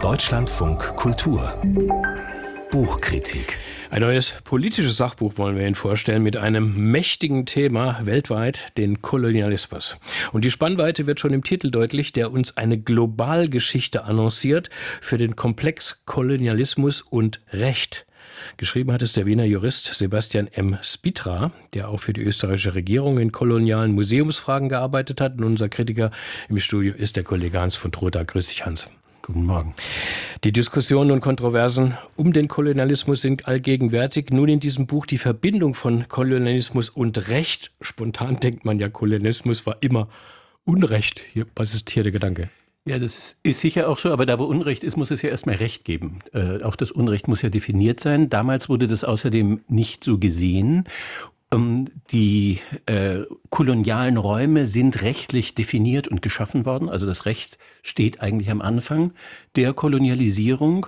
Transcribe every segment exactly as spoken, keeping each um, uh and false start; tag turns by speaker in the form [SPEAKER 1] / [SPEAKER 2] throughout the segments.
[SPEAKER 1] Deutschlandfunk Kultur Buchkritik.
[SPEAKER 2] Ein neues politisches Sachbuch wollen wir Ihnen vorstellen mit einem mächtigen Thema weltweit, den Kolonialismus. Und die Spannweite wird schon im Titel deutlich, der uns eine Globalgeschichte annonciert für den Komplex Kolonialismus und Recht. Geschrieben hat es der Wiener Jurist Sebastian M. Spitra, der auch für die österreichische Regierung in kolonialen Museumsfragen gearbeitet hat. Und unser Kritiker im Studio ist der Kollege Hans von Trotha. Grüß dich, Hans.
[SPEAKER 3] Guten Morgen.
[SPEAKER 2] Die Diskussionen und Kontroversen um den Kolonialismus sind allgegenwärtig. Nun in diesem Buch die Verbindung von Kolonialismus und Recht. Spontan denkt man ja, Kolonialismus war immer Unrecht. Hier, was ist hier der Gedanke?
[SPEAKER 3] Ja, das ist sicher auch so, aber da wo Unrecht ist, muss es ja erstmal Recht geben. Äh, auch das Unrecht muss ja definiert sein. Damals wurde das außerdem nicht so gesehen. Ähm, die äh, kolonialen Räume sind rechtlich definiert und geschaffen worden. Also das Recht steht eigentlich am Anfang der Kolonialisierung.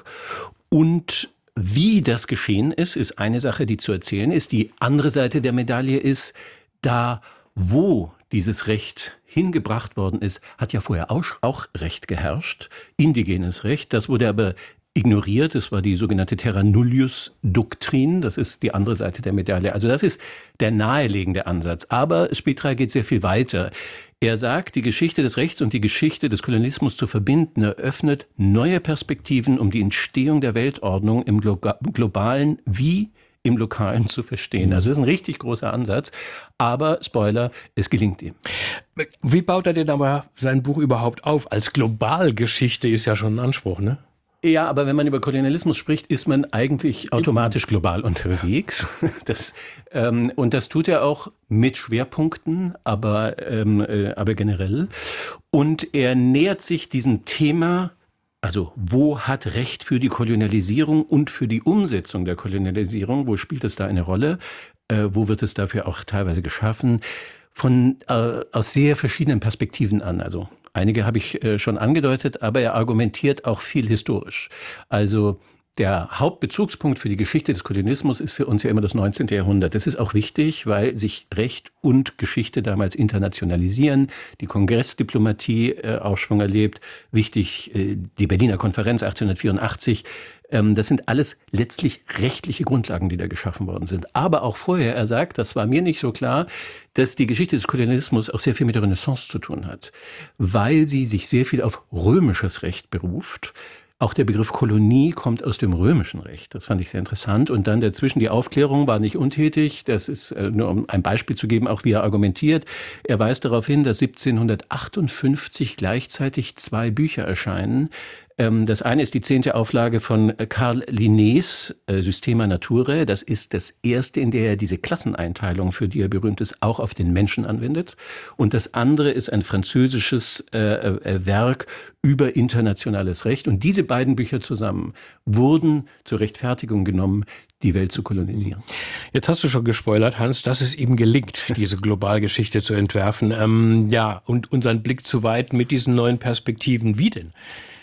[SPEAKER 3] Und wie das geschehen ist, ist eine Sache, die zu erzählen ist. Die andere Seite der Medaille ist, da wo dieses Recht hingebracht worden ist, hat ja vorher auch, auch Recht geherrscht, indigenes Recht. Das wurde aber ignoriert. Das war die sogenannte Terra Nullius-Doktrin. Das ist die andere Seite der Medaille. Also das ist der naheliegende Ansatz. Aber Spitra geht sehr viel weiter. Er sagt, die Geschichte des Rechts und die Geschichte des Kolonialismus zu verbinden, eröffnet neue Perspektiven, um die Entstehung der Weltordnung im globalen wie im Lokalen zu verstehen. Also das ist ein richtig großer Ansatz, aber Spoiler, es gelingt ihm.
[SPEAKER 2] Wie baut er denn aber sein Buch überhaupt auf? Als Globalgeschichte ist ja schon ein Anspruch, ne?
[SPEAKER 3] Ja, aber wenn man über Kolonialismus spricht, ist man eigentlich automatisch global unterwegs. Das, ähm, und das tut er auch mit Schwerpunkten, aber, ähm, äh, aber generell. Und er nähert sich diesem Thema. Also wo hat Recht für die Kolonialisierung und für die Umsetzung der Kolonialisierung, wo spielt es da eine Rolle? Äh, wo wird es dafür auch teilweise geschaffen? Von, äh, aus sehr verschiedenen Perspektiven an. Also einige habe ich äh, schon angedeutet, aber er argumentiert auch viel historisch. Also der Hauptbezugspunkt für die Geschichte des Kolonialismus ist für uns ja immer das neunzehnte Jahrhundert. Das ist auch wichtig, weil sich Recht und Geschichte damals internationalisieren, die Kongressdiplomatie äh, Aufschwung erlebt, wichtig äh, die Berliner Konferenz achtzehnhundertvierundachtzig. Ähm, das sind alles letztlich rechtliche Grundlagen, die da geschaffen worden sind. Aber auch vorher, er sagt, das war mir nicht so klar, dass die Geschichte des Kolonialismus auch sehr viel mit der Renaissance zu tun hat, weil sie sich sehr viel auf römisches Recht beruft. Auch der Begriff Kolonie kommt aus dem römischen Recht. Das fand ich sehr interessant. Und dann dazwischen die Aufklärung war nicht untätig. Das ist äh, nur um ein Beispiel zu geben, auch wie er argumentiert. Er weist darauf hin, dass siebzehnhundertachtundfünfzig gleichzeitig zwei Bücher erscheinen. Ähm, das eine ist die zehnte Auflage von Karl Linnés äh, Systema Naturae. Das ist das erste, in der er diese Klasseneinteilung, für die er berühmt ist, auch auf den Menschen anwendet. Und das andere ist ein französisches äh, äh, Werk über internationales Recht. Und diese beiden Bücher zusammen wurden zur Rechtfertigung genommen, die Welt zu kolonisieren.
[SPEAKER 2] Jetzt hast du schon gespoilert, Hans, dass es ihm gelingt, diese Globalgeschichte zu entwerfen. Ähm, ja, und unseren Blick zu weiten mit diesen neuen Perspektiven. Wie denn?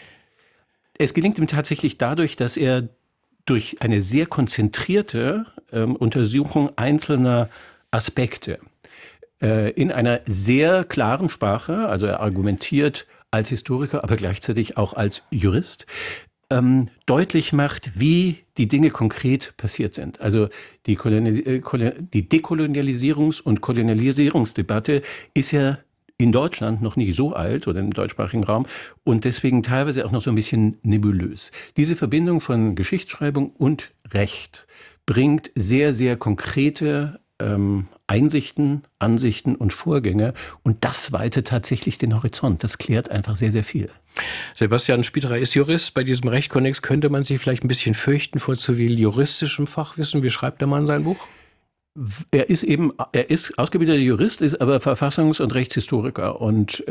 [SPEAKER 3] Es gelingt ihm tatsächlich dadurch, dass er durch eine sehr konzentrierte ähm, Untersuchung einzelner Aspekte äh, in einer sehr klaren Sprache, also er argumentiert als Historiker, aber gleichzeitig auch als Jurist, ähm, deutlich macht, wie die Dinge konkret passiert sind. Also die, Kolonial- äh, die Dekolonialisierungs- und Kolonialisierungsdebatte ist ja in Deutschland noch nicht so alt oder im deutschsprachigen Raum und deswegen teilweise auch noch so ein bisschen nebulös. Diese Verbindung von Geschichtsschreibung und Recht bringt sehr, sehr konkrete ähm, Einsichten, Ansichten und Vorgänge und das weitet tatsächlich den Horizont. Das klärt einfach sehr, sehr viel.
[SPEAKER 2] Sebastian Spitra ist Jurist. Bei diesem Rechtkonnex könnte man sich vielleicht ein bisschen fürchten vor zu viel juristischem Fachwissen. Wie schreibt der Mann sein Buch?
[SPEAKER 3] Er ist eben, er ist ausgebildeter Jurist, ist aber Verfassungs- und Rechtshistoriker und